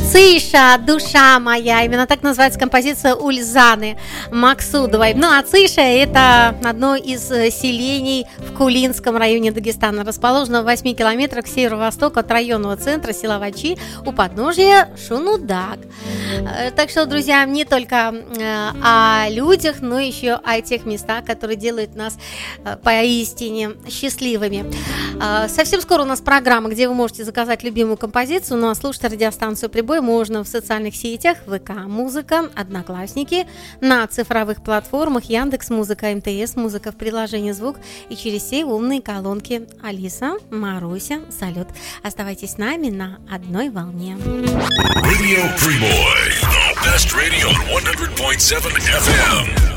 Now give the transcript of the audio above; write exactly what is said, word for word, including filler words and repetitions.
Циша, душа моя. Именно так называется композиция Ульзаны Максудовой. Ну, а Циша – это одно из селений в Кулинском районе Дагестана. Расположено в восьми километрах к северо-востоку от районного центра села Вачи у подножия Шунудак. Так что, друзья, не только о людях, но еще о тех местах, которые делают нас поистине счастливыми. Совсем скоро у нас программа, где вы можете заказать любимую композицию, ну а слушать радиостанцию «Прибой» можно в социальных сетях ВК Музыка, Одноклассники, на цифровых платформах Яндекс.Музыка, МТС Музыка, в приложении «Звук» и через все умные колонки. Алиса, Маруся, салют. Оставайтесь с нами на одной волне. Radio Priboi, the best radio on one hundred point seven эф эм.